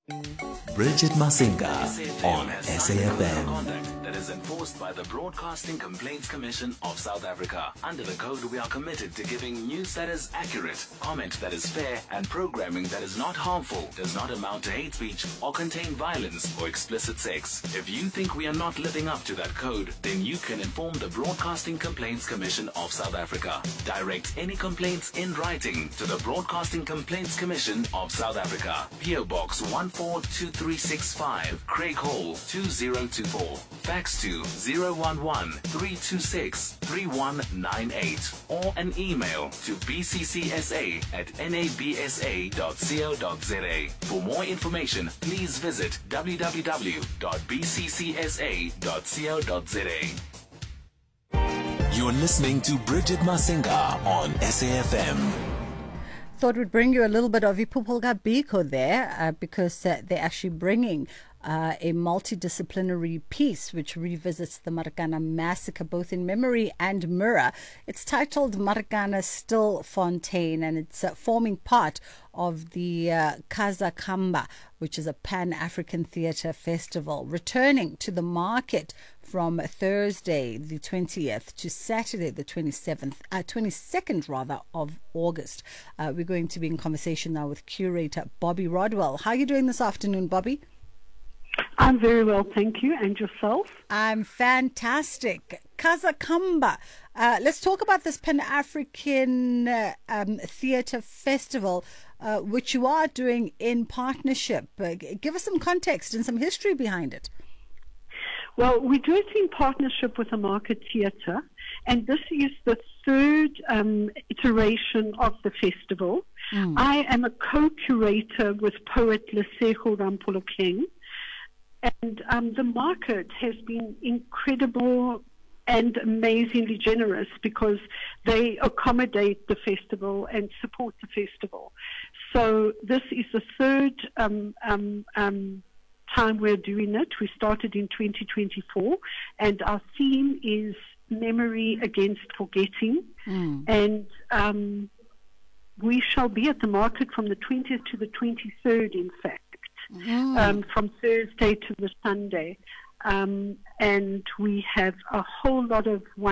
Bridget Masinga on SAFM. Conduct that is enforced by the Broadcasting Complaints Commission of South Africa. Under the code, we are committed to giving news that is accurate, comment that is fair, and programming that is not harmful, does not amount to hate speech, or contain violence or explicit sex. If you think we are not living up to that code, then you can inform the Broadcasting Complaints Commission of South Africa. Direct any complaints in writing to the Broadcasting Complaints Commission of South Africa. PO Box 142365, Craig Hall 2024. Fax to 011-326-3198 or an email to bccsa@nabsa.co.za. For more information, please visit www.bccsa.co.za. You're listening to Bridget Masinga on SAFM. Thought we'd bring you a little bit of Ipupulga Biko there because they're actually bringing a multidisciplinary piece which revisits the Marikana massacre both in memory and mirror. It's titled Marikana Stilfontein, and it's forming part of the Casa Kamba, which is a Pan-African theatre festival, returning to the market from Thursday the 20th to Saturday the 22nd of August. We're going to be in conversation now with curator Bobby Rodwell. How are you doing this afternoon, Bobby? I'm very well, thank you. And yourself? I'm fantastic. Casa Kamba. Let's talk about this Pan-African theatre festival, which you are doing in partnership. Give us some context and some history behind it. Well, we do it in partnership with the Market Theatre, and this is the third iteration of the festival. I am a co-curator with poet Lesego Rampholo-Kleng, and the Market has been incredible and amazingly generous because they accommodate the festival and support the festival. So this is the third time we're doing it. We started in 2024, and our theme is memory against forgetting. And we shall be at the Market from the 20th to the 23rd, in fact, from Thursday to the Sunday. And we have a whole lot of